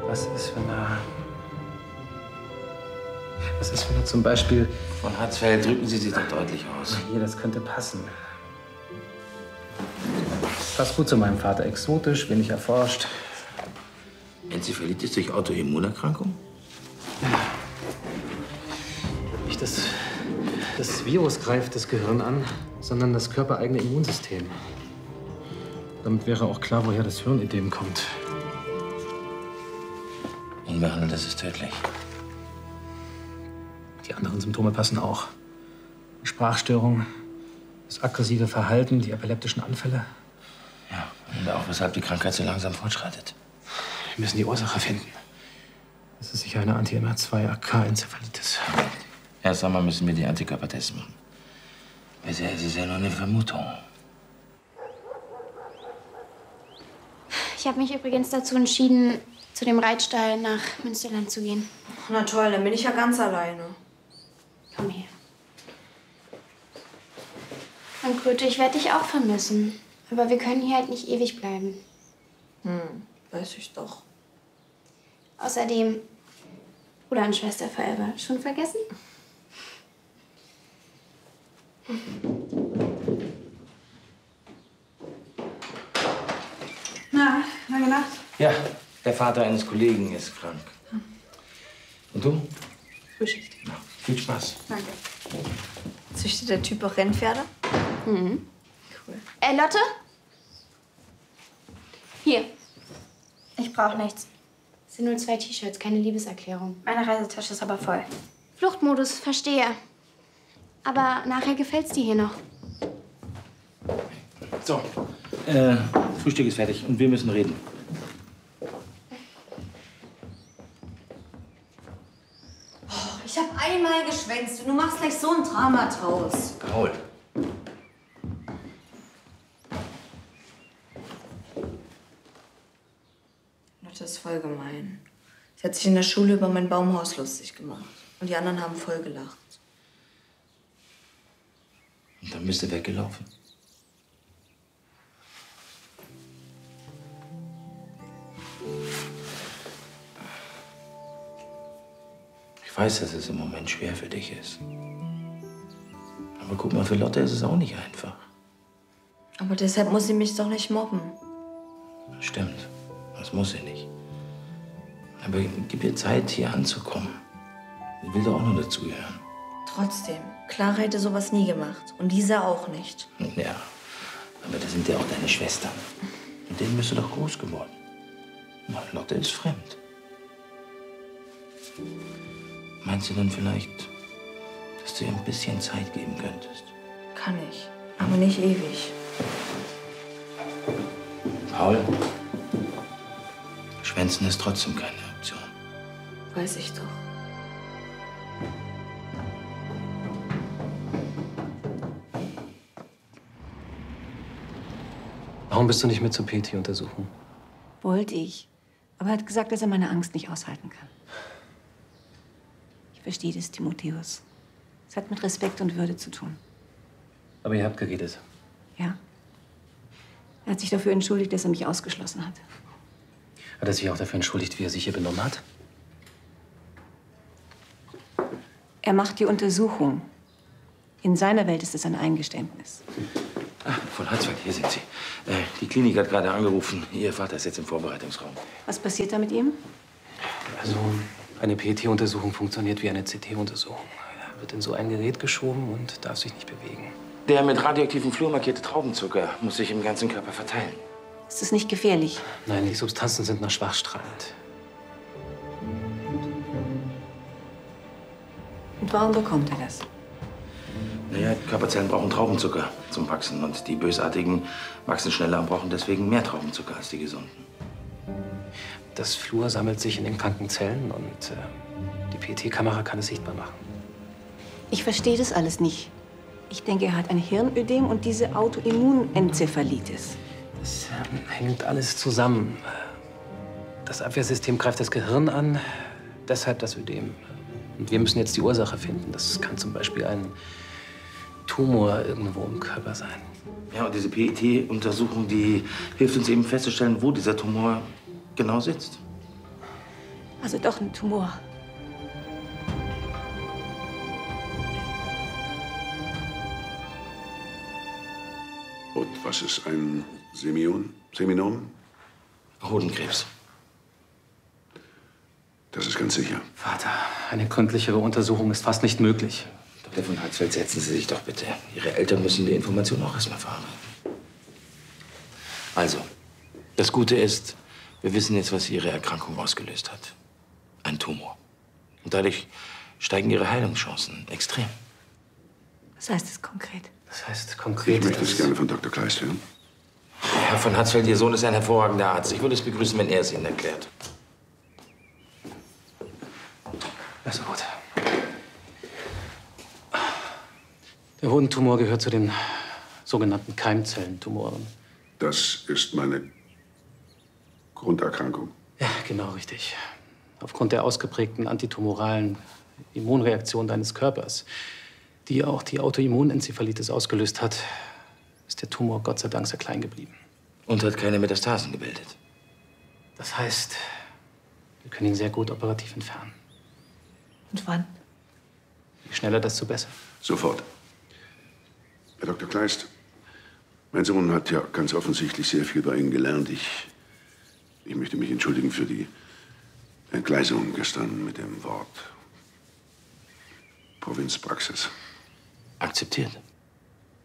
Was ist, wenn er zum Beispiel... Von Hatzfeld, drücken Sie sich doch deutlich aus. Hier, das könnte passen. Passt gut zu meinem Vater. Exotisch, wenig erforscht. Enzephalitis durch Autoimmunerkrankung? Nicht das Virus greift das Gehirn an, sondern das körpereigene Immunsystem. Damit wäre auch klar, woher das Hirnödem kommt. Unbehandelt, das ist tödlich. Die anderen Symptome passen auch. Sprachstörung, das aggressive Verhalten, die epileptischen Anfälle. Ja, und auch weshalb die Krankheit so langsam fortschreitet. Wir müssen die Ursache finden. Das ist sicher eine Anti-MR2-AK-Enzephalitis. Erst einmal müssen wir die Antikörpertests machen. Bisher ist es ja nur eine Vermutung. Ich habe mich übrigens dazu entschieden, zu dem Reitstall nach Münsterland zu gehen. Na toll, dann bin ich ja ganz alleine. Komm her. Und Kröte, ich werde dich auch vermissen. Aber wir können hier halt nicht ewig bleiben. Weiß ich doch. Außerdem, Bruder und Schwester forever. Schon vergessen? Na, lange Nacht. Ja, der Vater eines Kollegen ist krank. Und du? Frühschicht. Ja, viel Spaß. Danke. Züchtet der Typ auch Rennpferde? Mhm. Cool. Lotte? Hier. Ich brauche nichts. Es sind nur 2 T-Shirts, keine Liebeserklärung. Meine Reisetasche ist aber voll. Fluchtmodus, verstehe. Aber nachher gefällt's dir hier noch. So, Frühstück ist fertig und wir müssen reden. Ich habe einmal geschwänzt und du machst gleich so ein Drama draus. Paul. Lotte ist voll gemein. Sie hat sich in der Schule über mein Baumhaus lustig gemacht. Und die anderen haben voll gelacht. Und dann bist du weggelaufen. Ich weiß, dass es im Moment schwer für dich ist. Aber guck mal, für Lotte ist es auch nicht einfach. Aber deshalb muss sie mich doch nicht mobben. Stimmt, das muss sie nicht. Aber gib ihr Zeit, hier anzukommen. Sie will doch auch nur dazugehören. Trotzdem, Clara hätte sowas nie gemacht. Und Lisa auch nicht. Ja, aber das sind ja auch deine Schwestern. Mit denen bist du doch groß geworden. Na, Lotte ist fremd. Meinst du denn vielleicht, dass du ihr ein bisschen Zeit geben könntest? Kann ich, aber nicht ewig. Paul, Schwänzen ist trotzdem keine Option. Weiß ich doch. Warum bist du nicht mit zur PT-Untersuchung? Wollte ich. Aber er hat gesagt, dass er meine Angst nicht aushalten kann. Ich verstehe das, Timotheus. Es hat mit Respekt und Würde zu tun. Aber ihr habt geredet. Ja. Er hat sich dafür entschuldigt, dass er mich ausgeschlossen hat. Hat er sich auch dafür entschuldigt, wie er sich hier benommen hat? Er macht die Untersuchung. In seiner Welt ist es ein Eingeständnis. Ach, von Hatzfeld, hier sind Sie. Die Klinik hat gerade angerufen. Ihr Vater ist jetzt im Vorbereitungsraum. Was passiert da mit ihm? Also, eine PT-Untersuchung funktioniert wie eine CT-Untersuchung. Er wird in so ein Gerät geschoben und darf sich nicht bewegen. Der mit radioaktivem Fluor markierte Traubenzucker muss sich im ganzen Körper verteilen. Ist das nicht gefährlich? Nein, die Substanzen sind nur schwachstrahlend. Und warum bekommt er das? Naja, Körperzellen brauchen Traubenzucker zum Wachsen. Und die Bösartigen wachsen schneller und brauchen deswegen mehr Traubenzucker als die Gesunden. Das Fluor sammelt sich in den kranken Zellen und die PT-Kamera kann es sichtbar machen. Ich verstehe das alles nicht. Ich denke, er hat ein Hirnödem und diese Autoimmunenzephalitis. Das hängt alles zusammen. Das Abwehrsystem greift das Gehirn an, deshalb das Ödem. Und wir müssen jetzt die Ursache finden. Das kann zum Beispiel ein Tumor irgendwo im Körper sein. Ja, und diese PET-Untersuchung, die hilft uns eben festzustellen, wo dieser Tumor genau sitzt. Also doch ein Tumor. Und was ist ein Seminom? Hodenkrebs. Das ist ganz sicher. Vater, eine gründlichere Untersuchung ist fast nicht möglich. Dr. von Hatzfeld, setzen Sie sich doch bitte. Ihre Eltern müssen die Information auch erstmal verarbeiten. Also, das Gute ist, wir wissen jetzt, was Ihre Erkrankung ausgelöst hat. Ein Tumor. Und dadurch steigen Ihre Heilungschancen extrem. Was heißt das konkret? Das heißt Ich konkret. möchte es gerne von Dr. Kleist hören. Herr von Hatzfeld, Ihr Sohn ist ein hervorragender Arzt. Ich würde es begrüßen, wenn er es Ihnen erklärt. Also gut. Der Hodentumor gehört zu den sogenannten Keimzellentumoren. Das ist meine Grunderkrankung. Ja, genau richtig. Aufgrund der ausgeprägten antitumoralen Immunreaktion deines Körpers, die auch die Autoimmunenzephalitis ausgelöst hat, ist der Tumor Gott sei Dank sehr klein geblieben. Und hat keine Metastasen gebildet. Das heißt, wir können ihn sehr gut operativ entfernen. Und wann? Je schneller, desto besser. Sofort. Herr Dr. Kleist, mein Sohn hat ja ganz offensichtlich sehr viel bei Ihnen gelernt. Ich möchte mich entschuldigen für die Entgleisung gestern mit dem Wort Provinzpraxis. Akzeptiert.